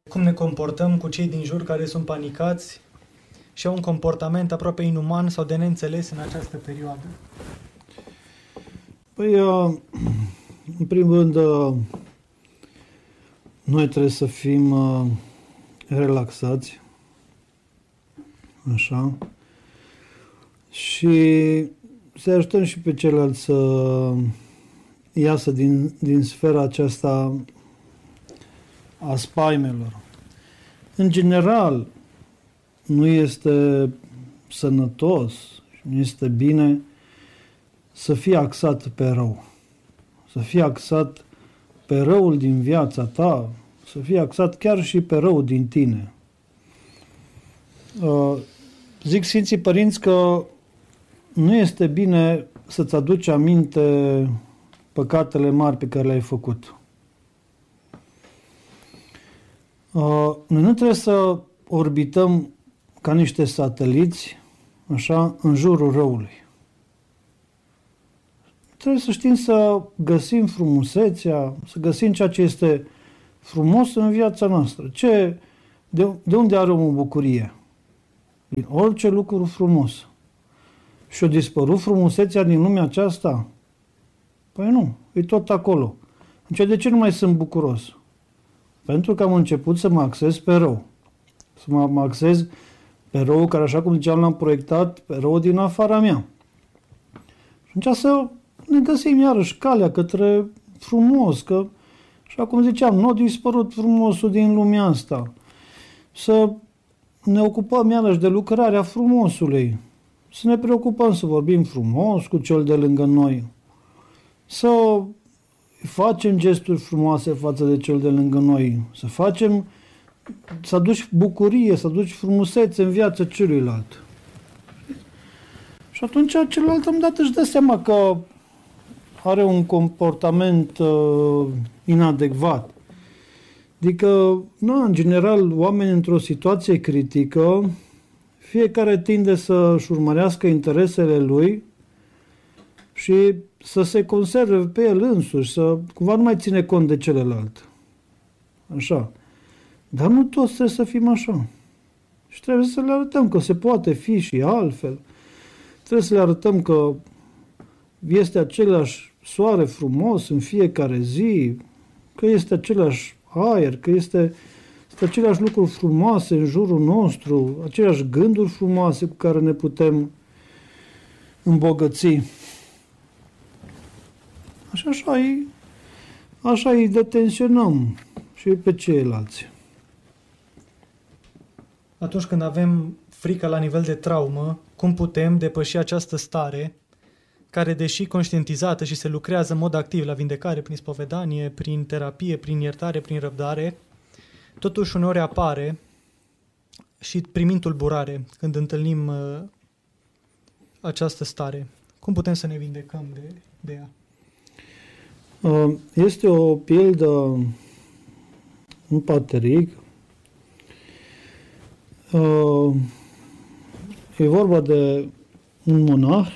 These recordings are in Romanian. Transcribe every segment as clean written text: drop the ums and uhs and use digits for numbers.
Cum ne comportăm cu cei din jur care sunt panicați și au un comportament aproape inuman sau de neînțeles în această perioadă? Păi, în primul rând, noi trebuie să fim relaxați, așa, și să ajutăm și pe ceilalți să iasă din sfera aceasta a spaimelor. În general, nu este sănătos, nu este bine să fii axat pe rău. Să fii axat pe răul din viața ta, să fii axat chiar și pe răul din tine. Zic Sfinții Părinți că nu este bine să-ți aduci aminte păcatele mari pe care le-ai făcut. Noi nu trebuie să orbităm ca niște sateliți, așa, în jurul răului. Trebuie să știm să găsim frumusețea, să găsim ceea ce este frumos în viața noastră. De unde are o bucurie? Din orice lucru frumos. Și a dispărut frumusețea din lumea aceasta? Păi nu, e tot acolo. De ce nu mai sunt bucuros? Pentru că am început să mă axez pe rău. Să mă axez pe rău care, așa cum ziceam, l-am proiectat, pe rău din afara mea. Și atunci să ne găsim iarăși calea către frumos, că, așa cum ziceam, nu a dispărut frumosul din lumea asta. Să ne ocupăm iarăși de lucrarea frumosului. Să ne preocupăm să vorbim frumos cu cel de lângă noi. Să facem gesturi frumoase față de cel de lângă noi. Să aduci bucurie, să aduci frumusețe în viața celuilalt. Și atunci celălalt îndată își dă seama că are un comportament inadecvat. Adică, în general, oamenii într-o situație critică, fiecare tinde să-și urmărească interesele lui și să se conserve pe el însuși, să cumva nu mai ține cont de celălalt. Așa. Dar nu toți trebuie să fim așa. Și trebuie să le arătăm că se poate fi și altfel. Trebuie să le arătăm că este același soare frumos în fiecare zi, că este același aer, că este aceleași lucruri frumoase în jurul nostru, aceleași gânduri frumoase cu care ne putem îmbogăți. Așa îi detenționăm și pe ceilalți. Atunci când avem frică la nivel de traumă, cum putem depăși această stare care, deși conștientizată și se lucrează în mod activ la vindecare, prin spovedanie, prin terapie, prin iertare, prin răbdare, totuși uneori apare și primim tulburare când întâlnim această stare. Cum putem să ne vindecăm de ea? Este o pildă în Pateric. E vorba de un monah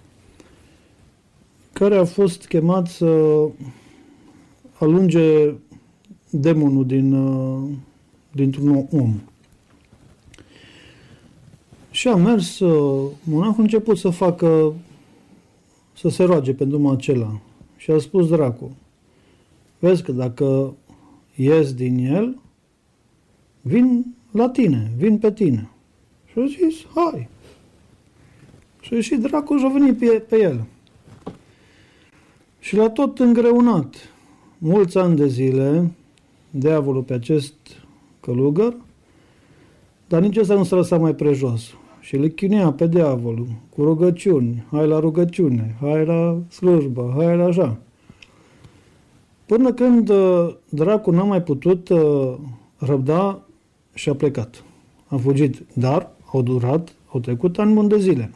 care a fost chemat să alunge demonul dintr-un om. Și a mers, monahul a început să se roage pentru omul acela. Și a spus dracu, vezi că dacă ies din el, vin la tine, vin pe tine. Și a zis, hai. Și dracu și-a venit pe el. Și l-a tot îngreunat mulți ani de zile, diavolul pe acest călugăr, dar nici ăsta nu s-a lăsat mai prejos. Și le chinuia pe diavolul cu rugăciuni, hai la rugăciune, hai la slujbă, hai la așa. Până când dracul n-a mai putut răbda și a plecat. A fugit, dar au trecut ani buni de zile.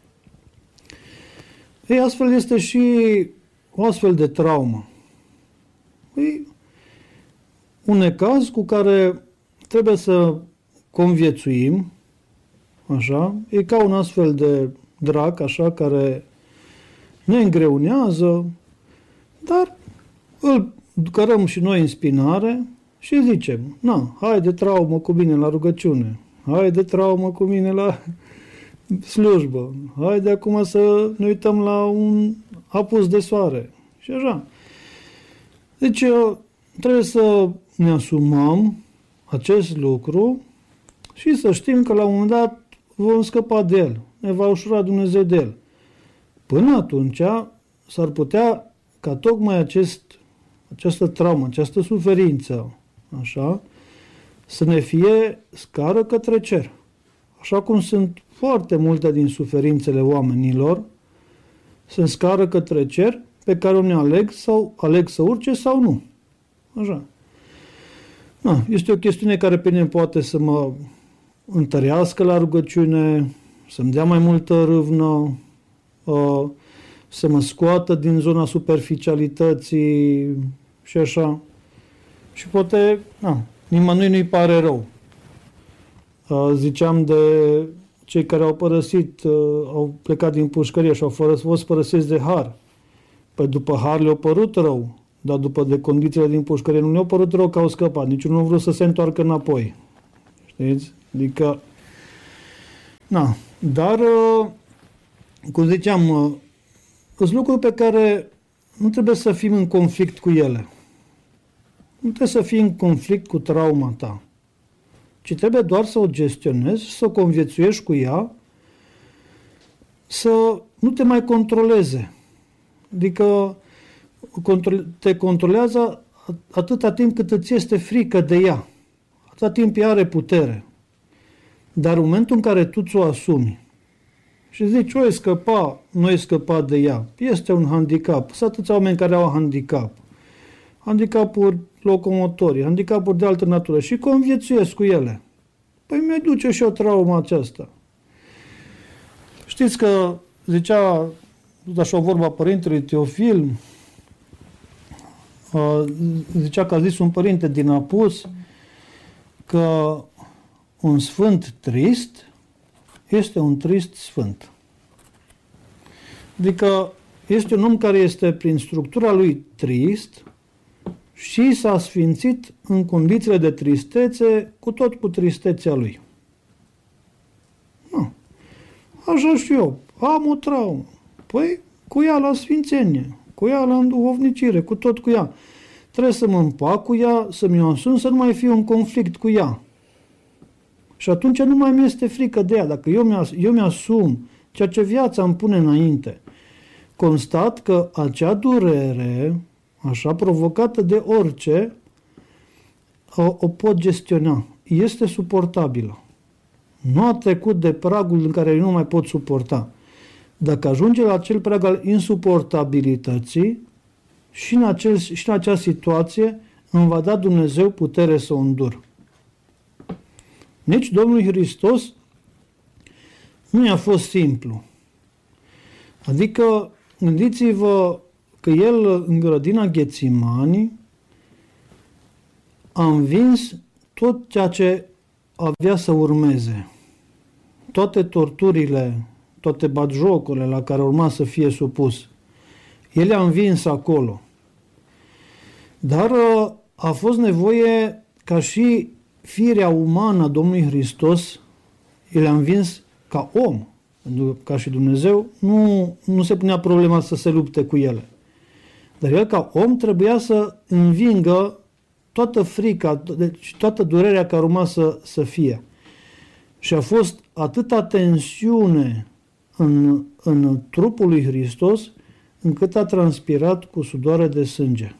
Ei, astfel este și o astfel de traumă. E un necaz cu care trebuie să conviețuim, așa, e ca un astfel de drac, așa, care ne îngreunează, dar îl cărăm și noi în spinare și zicem, hai de traumă cu mine la rugăciune, hai de traumă cu mine la slujbă, hai de acum să ne uităm la un apus de soare și așa. Deci trebuie să ne asumăm acest lucru și să știm că la un moment dat vom scăpa de el, ne va ușura Dumnezeu de el. Până atunci s-ar putea ca tocmai această traumă, această suferință, așa, să ne fie scară către cer. Așa cum sunt foarte multe din suferințele oamenilor, sunt scară către cer pe care unii aleg să urce sau nu. Așa. Este o chestiune care pe mine poate să mă întărească la rugăciune, să-mi dea mai multă râvnă, să mă scoată din zona superficialității și așa. Și poate, nimănui nu-i pare rău. Ziceam de cei care au părăsit, au plecat din pușcărie și au fost părăsiți de har. Păi după har le-a părut rău, dar după de condițiile din pușcărie nu le-a părut rău că au scăpat. Niciunul nu a vrut să se întoarcă înapoi. Știți? Adică, dar, cum ziceam, sunt lucruri pe care nu trebuie să fim în conflict cu ele. Nu trebuie să fii în conflict cu trauma ta, ci trebuie doar să o gestionezi, să o conviețuiești cu ea, să nu te mai controleze. Adică te controlează atâta timp cât îți este frică de ea. Atâta timp ea are putere. Dar în momentul în care tu ți-o asumi și zici, nu ai scăpat de ea, este un handicap. Sunt atâția oameni care au handicap. Handicapuri locomotorii, handicapuri de altă natură și conviețuiesc cu ele. Păi mi-ai duce și o traumă aceasta. Știți că zicea, așa o vorba părintelui Teofil, zicea că a zis un părinte din Apus că un sfânt trist este un trist sfânt. Adică este un om care este prin structura lui trist și s-a sfințit în condițiile de tristețe, cu tristețea lui. Așa și eu. Am o traumă. Păi, cu ea la sfințenie, cu ea la înduhovnicire, cu ea. Trebuie să mă împac cu ea, să-mi o asum, să nu mai fiu în conflict cu ea. Și atunci nu mai mi-este frică de ea. Dacă eu mi-asum ceea ce viața îmi pune înainte, constat că acea durere, așa, provocată de orice, o pot gestiona. Este suportabilă. Nu a trecut de pragul în care eu nu mai pot suporta. Dacă ajunge la acel prag al insuportabilității, și în acea situație îmi va da Dumnezeu putere să o îndur. Nici Domnul Hristos nu i-a fost simplu. Adică, gândiți-vă că El, în grădina Ghețimani, a învins tot ceea ce avea să urmeze. Toate torturile, toate batjocurile la care urma să fie supus. El le-a învins acolo. Dar a fost nevoie ca și firea umană a Domnului Hristos, El a învins ca om, ca și Dumnezeu, nu se punea problema să se lupte cu ele. Dar El ca om trebuia să învingă toată frica, deci toată durerea care urma să fie. Și a fost atâta tensiune în trupul lui Hristos, încât a transpirat cu sudoare de sânge.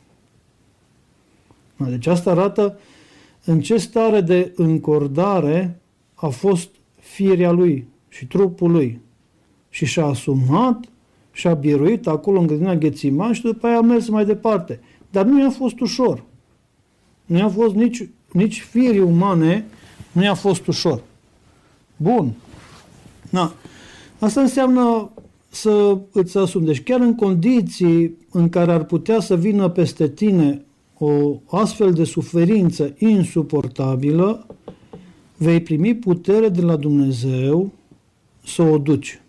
Deci asta arată în ce stare de încordare a fost firea lui și trupul lui. Și și-a asumat și-a biruit acolo în grădina Ghețimani și după aia a mers mai departe. Dar nu i-a fost ușor. Nu i-a fost nici firii umane, nu i-a fost ușor. Bun. Asta înseamnă să îți asumi. Deci chiar în condiții în care ar putea să vină peste tine o astfel de suferință insuportabilă, vei primi putere de la Dumnezeu să o duci.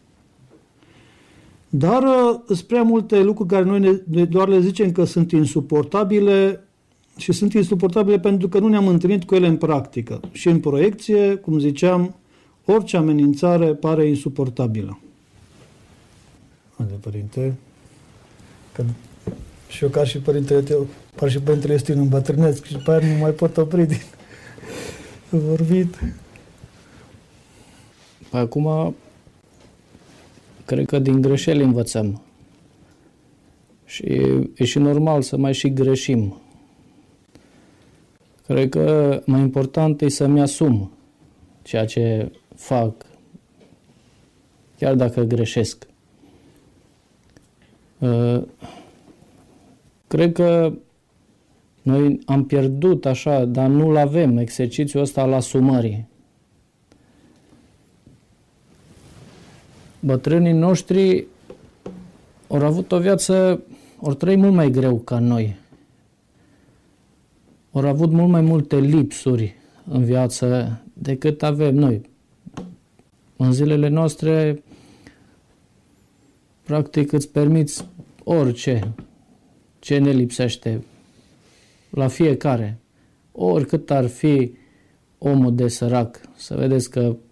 Dar sunt prea multe lucruri care noi doar le zicem că sunt insuportabile și sunt insuportabile pentru că nu ne-am întâlnit cu ele în practică. Și în proiecție, cum ziceam, orice amenințare pare insuportabilă. Haide, părinte, că și eu ca și părintele tău, par și părintele Iustin îmbătrânesc și după aia nu mai pot opri din vorbit. Acum, cred că din greșeli învățăm. Și e și normal să mai și greșim. Cred că mai important e să-mi asum ceea ce fac, chiar dacă greșesc. Cred că noi am pierdut așa, dar nu-l avem, exercițiul ăsta al asumării. Bătrânii noștri au avut o viață, au trăit mult mai greu ca noi. Au avut mult mai multe lipsuri în viață decât avem noi. În zilele noastre, practic îți permiți orice, ce ne lipsește la fiecare. Oricât ar fi omul de sărac, să vedeți că